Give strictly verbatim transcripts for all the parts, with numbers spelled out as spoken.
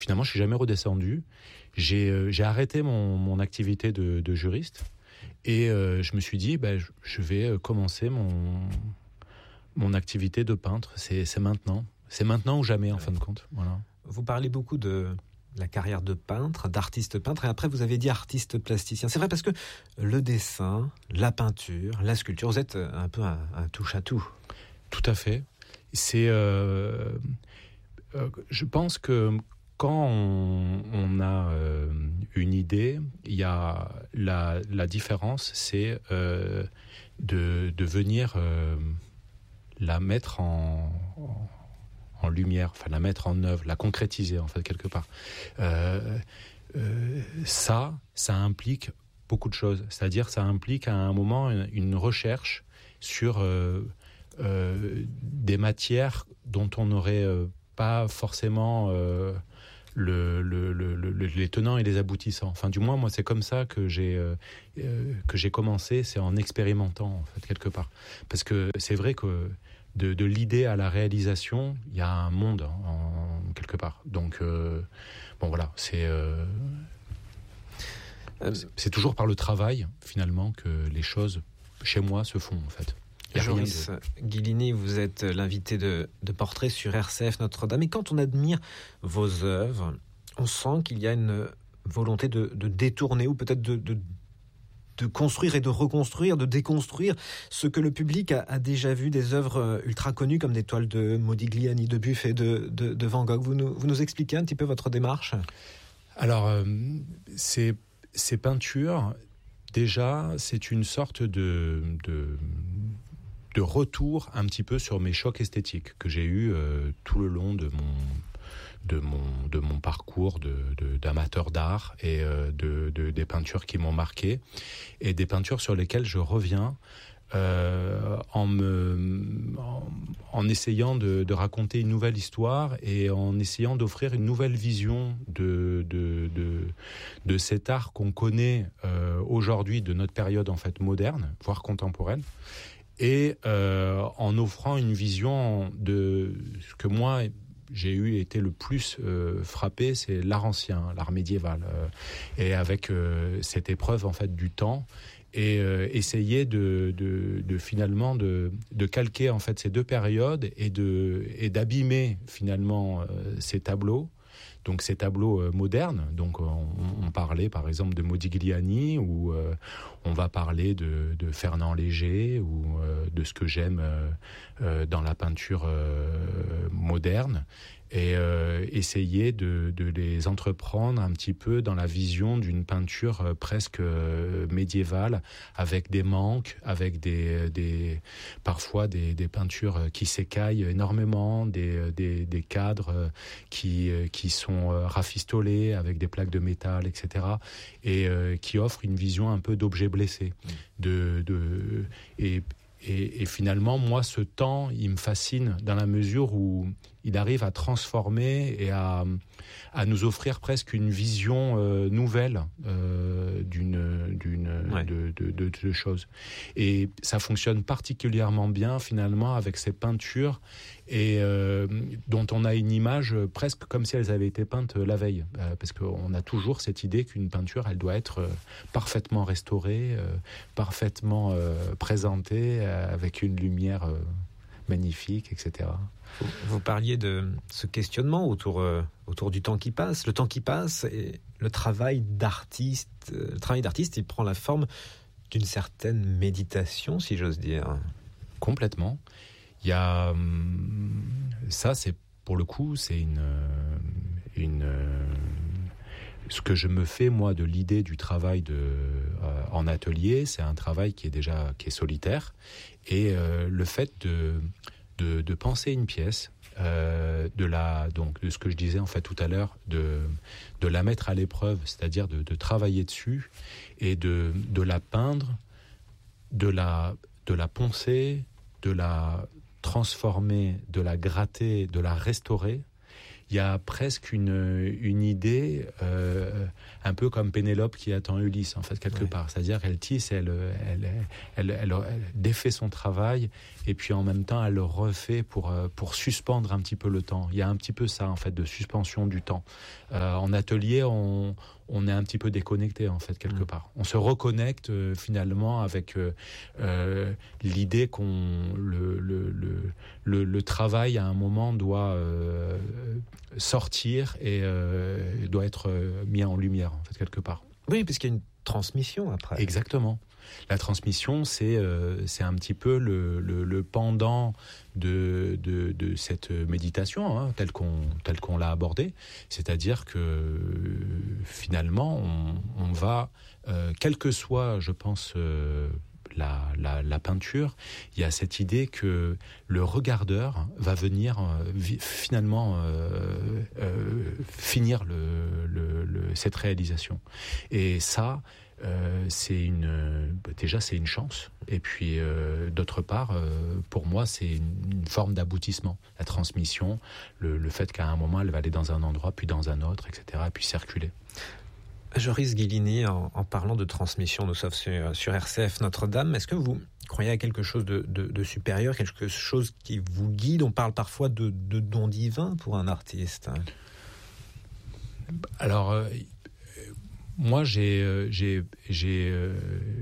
finalement, je suis jamais redescendu. J'ai, euh, j'ai arrêté mon, mon activité de, de juriste et euh, je me suis dit, ben, je, je vais commencer mon, mon activité de peintre. C'est, c'est maintenant. C'est maintenant ou jamais, en fin de compte. Voilà. Vous parlez beaucoup de la carrière de peintre, d'artiste peintre, et après vous avez dit artiste plasticien. C'est vrai parce que le dessin, la peinture, la sculpture, vous êtes un peu un, un touche-à-tout. Tout à fait. C'est, euh, euh, je pense que quand on, on a euh, une idée, il y a la, la différence, c'est euh, de, de venir euh, la mettre en, en, en lumière, enfin la mettre en œuvre, la concrétiser en fait quelque part. Euh, euh, ça, ça implique beaucoup de choses. C'est-à-dire, ça implique à un moment une, une recherche sur euh, euh, des matières dont on n'aurait euh, pas forcément euh, Le, le, le, le, les tenants et les aboutissants. Enfin, du moins, moi, c'est comme ça que j'ai euh, euh, que j'ai commencé, c'est en expérimentant, en fait, quelque part. Parce que c'est vrai que de, de l'idée à la réalisation, il y a un monde, hein, en, quelque part. Donc, euh, bon, voilà, c'est, euh, c'est c'est toujours par le travail, finalement, que les choses, chez moi, se font, en fait. Joris de... Guilini, vous êtes l'invité de, de Portrait sur R C F Notre-Dame. Et quand on admire vos œuvres, on sent qu'il y a une volonté de, de détourner ou peut-être de, de, de construire et de reconstruire, de déconstruire ce que le public a, a déjà vu, des œuvres ultra connues comme des toiles de Modigliani, de Buffet, de, de, de Van Gogh. Vous nous, vous nous expliquez un petit peu votre démarche ? Alors, euh, ces, ces peintures, déjà, c'est une sorte de... de de retour un petit peu sur mes chocs esthétiques que j'ai eu euh, tout le long de mon de mon de mon parcours de, de d'amateur d'art et euh, de, de des peintures qui m'ont marqué et des peintures sur lesquelles je reviens euh, en me en, en essayant de, de raconter une nouvelle histoire et en essayant d'offrir une nouvelle vision de de de, de cet art qu'on connaît euh, aujourd'hui, de notre période en fait moderne, voire contemporaine. Et euh, en offrant une vision de ce que moi j'ai eu été le plus euh, frappé, c'est l'art ancien, l'art médiéval, euh, et avec euh, cette épreuve en fait du temps, et euh, essayer de, de, de finalement de, de calquer en fait ces deux périodes et de et d'abîmer finalement euh, ces tableaux. Donc ces tableaux euh, modernes, donc on, on parlait par exemple de Modigliani ou euh, on va parler de, de Fernand Léger ou euh, de ce que j'aime euh, euh, dans la peinture euh, moderne et euh, essayer de, de les entreprendre un petit peu dans la vision d'une peinture euh, presque euh, médiévale avec des manques, avec des, des parfois des, des peintures qui s'écaillent énormément, des, des, des cadres qui, qui sont rafistolés avec des plaques de métal, et cetera et euh, qui offrent une vision un peu d'objet blessé. De, de, et, et, et finalement, moi, ce temps, il me fascine dans la mesure où il arrive à transformer et à, à nous offrir presque une vision euh, nouvelle euh, d'une, d'une, ouais. de, de, de, de choses. Et ça fonctionne particulièrement bien, finalement, avec ces peintures et euh, dont on a une image presque comme si elles avaient été peintes la veille. Euh, parce qu'on a toujours cette idée qu'une peinture, elle doit être euh, parfaitement restaurée, euh, parfaitement euh, présentée, euh, avec une lumière euh, magnifique, et cetera. Vous, vous parliez de ce questionnement autour, euh, autour du temps qui passe. Le temps qui passe et le travail d'artiste, euh, le travail d'artiste, il prend la forme d'une certaine méditation, si j'ose dire. Complètement. Il y a ça, c'est pour le coup, c'est une une ce que je me fais moi de l'idée du travail de euh, en atelier, c'est un travail qui est déjà qui est solitaire et euh, le fait de de, de penser une pièce, euh, de la donc de ce que je disais en fait tout à l'heure, de de la mettre à l'épreuve, c'est-à-dire de, de travailler dessus et de de la peindre, de la de la poncer, de la transformer, de la gratter, de la restaurer. il y a presque une, une idée, euh, un peu comme Pénélope qui attend Ulysse, en fait, quelque ouais. part. C'est-à-dire qu'elle tisse, elle, elle, elle, elle, elle, elle défait son travail, et puis en même temps, elle le refait pour, pour suspendre un petit peu le temps. Il y a un petit peu ça, en fait, de suspension du temps. Euh, en atelier, on, on est un petit peu déconnecté, en fait, quelque mmh. part. On se reconnecte, euh, finalement, avec euh, euh, l'idée qu'on... Le, le, le, le, le travail, à un moment, doit euh, sortir et euh, doit être mis en lumière, en fait, quelque part. Oui, parce qu'il y a une transmission, après. Exactement. La transmission, c'est, euh, c'est un petit peu le, le, le pendant de, de, de cette méditation, hein, telle qu'on, telle qu'on l'a abordée. C'est-à-dire que, euh, finalement, on, on va, euh, quel que soit, je pense, euh, la, la, la peinture, il y a cette idée que le regardeur va venir, euh, vi- finalement, euh, euh, finir le, le, le, cette réalisation. Et ça... Euh, c'est une, euh, déjà c'est une chance, et puis euh, d'autre part, euh, pour moi c'est une, une forme d'aboutissement, la transmission, le, le fait qu'à un moment elle va aller dans un endroit puis dans un autre, et cetera, et puis circuler. Joris Guilini, en, en parlant de transmission, nous sommes sur, sur R C F Notre-Dame, est-ce que vous croyez à quelque chose de, de, de supérieur, quelque chose qui vous guide? On parle parfois de, de don divin pour un artiste. Alors euh, moi, j'ai, euh, j'ai, j'ai, euh,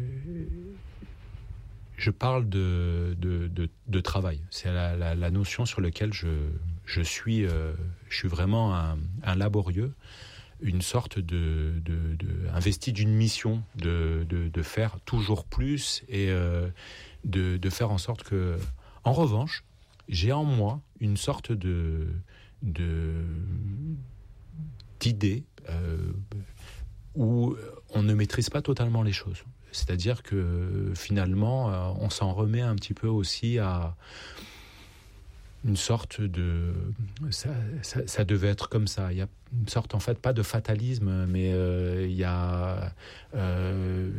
je parle de, de, de, de travail. C'est la, la, la notion sur laquelle je, je suis, euh, je suis vraiment un, un laborieux, une sorte de, de, de investi d'une mission de, de, de faire toujours plus et euh, de, de faire en sorte que, en revanche, j'ai en moi une sorte de, de d'idée. Euh, où on ne maîtrise pas totalement les choses. C'est-à-dire que finalement, on s'en remet un petit peu aussi à une sorte de... Ça, ça, ça devait être comme ça. Il y a une sorte, en fait, pas de fatalisme, mais euh, il y a... Euh,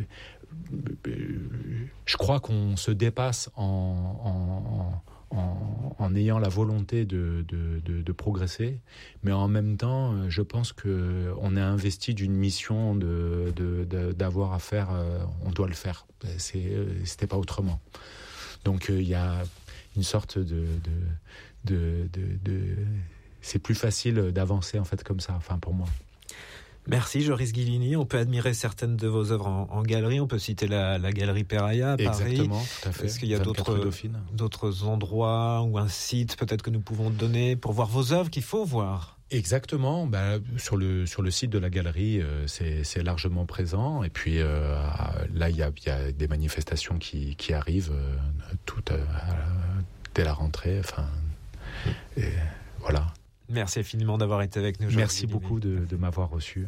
je crois qu'on se dépasse en... en En, en ayant la volonté de, de, de, de progresser, mais en même temps, je pense qu'on est investi d'une mission de, de, de, d'avoir à faire, euh, on doit le faire. C'est, c'était pas autrement. Donc il euh, y a une sorte de, de, de, de, de... C'est plus facile d'avancer en fait comme ça, enfin pour moi. Merci Joris Guilini. On peut admirer certaines de vos œuvres en, en galerie. On peut citer la, la galerie Peraya à Paris. Exactement, tout à fait. Est-ce qu'il y a d'autres, d'autres endroits ou un site peut-être que nous pouvons donner pour voir vos œuvres qu'il faut voir? Exactement. Bah, sur le sur le site de la galerie, euh, c'est c'est largement présent. Et puis euh, là, il y a il y a des manifestations qui qui arrivent euh, tout euh, dès la rentrée. Enfin, et voilà. Merci infiniment d'avoir été avec nous. Merci beaucoup de, de m'avoir reçu.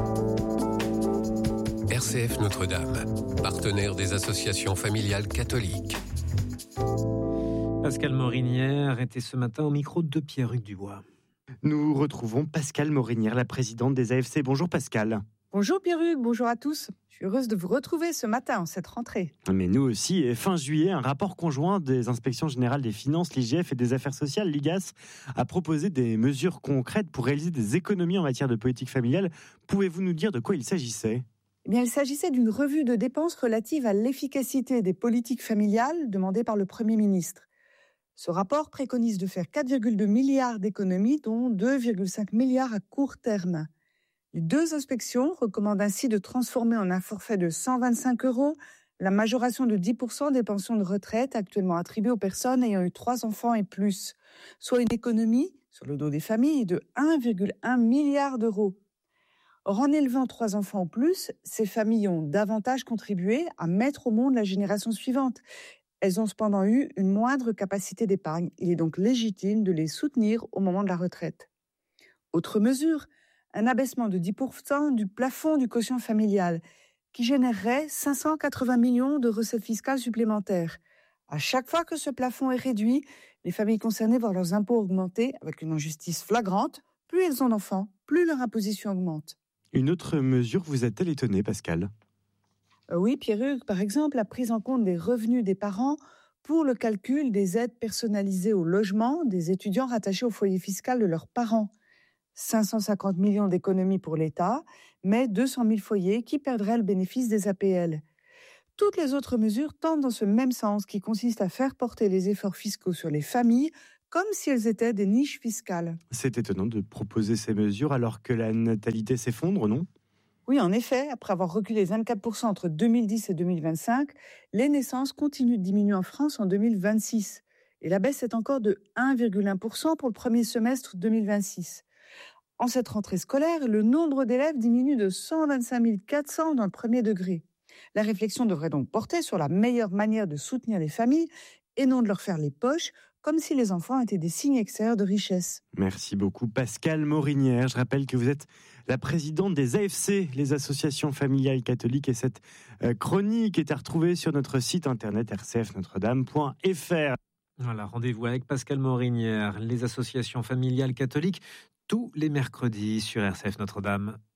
R C F Notre-Dame, partenaire des associations familiales catholiques. Pascal Morinière était ce matin au micro de Pierre-Hugues Dubois. Nous retrouvons Pascal Morinière, la présidente des A F C. Bonjour Pascal. Bonjour Pierre-Hugues, bonjour à tous. Je suis heureuse de vous retrouver ce matin en cette rentrée. Mais nous aussi, et fin juillet, un rapport conjoint des inspections générales des finances, l'I G F et des affaires sociales, l'I G A S, a proposé des mesures concrètes pour réaliser des économies en matière de politique familiale. Pouvez-vous nous dire de quoi il s'agissait ? Eh bien, il s'agissait d'une revue de dépenses relative à l'efficacité des politiques familiales demandée par le Premier ministre. Ce rapport préconise de faire quatre virgule deux milliards d'économies, dont deux virgule cinq milliards à court terme. Les deux inspections recommandent ainsi de transformer en un forfait de cent vingt-cinq euros la majoration de dix pour cent des pensions de retraite actuellement attribuées aux personnes ayant eu trois enfants et plus, soit une économie sur le dos des familles de un virgule un milliard d'euros. Or, en élevant trois enfants ou plus, ces familles ont davantage contribué à mettre au monde la génération suivante. Elles ont cependant eu une moindre capacité d'épargne. Il est donc légitime de les soutenir au moment de la retraite. Autre mesure, un abaissement de dix pour cent du plafond du quotient familial, qui générerait cinq cent quatre-vingts millions de recettes fiscales supplémentaires. À chaque fois que ce plafond est réduit, les familles concernées voient leurs impôts augmenter avec une injustice flagrante. Plus elles ont d'enfants, plus leur imposition augmente. Une autre mesure vous a-t-elle étonné, Pascal ? euh, Oui, Pierre-Hugues, par exemple, la prise en compte des revenus des parents pour le calcul des aides personnalisées au logement des étudiants rattachés au foyer fiscal de leurs parents. cinq cent cinquante millions d'économies pour l'État, mais deux cent mille foyers qui perdraient le bénéfice des A P L. Toutes les autres mesures tendent dans ce même sens, qui consiste à faire porter les efforts fiscaux sur les familles, comme si elles étaient des niches fiscales. C'est étonnant de proposer ces mesures alors que la natalité s'effondre, non ? Oui, en effet, après avoir reculé vingt-quatre pour cent entre deux mille dix et deux mille vingt-cinq, les naissances continuent de diminuer en France en deux mille vingt-six. Et la baisse est encore de un virgule un pour cent pour le premier semestre deux mille vingt-six. En cette rentrée scolaire, le nombre d'élèves diminue de cent vingt-cinq mille quatre cents dans le premier degré. La réflexion devrait donc porter sur la meilleure manière de soutenir les familles et non de leur faire les poches, comme si les enfants étaient des signes extérieurs de richesse. Merci beaucoup Pascale Morinière. Je rappelle que vous êtes la présidente des A F C, les associations familiales catholiques, et cette chronique est à retrouver sur notre site internet r c f notre dame point f r. Voilà, rendez-vous avec Pascale Morinière, les associations familiales catholiques, tous les mercredis sur R C F Notre-Dame.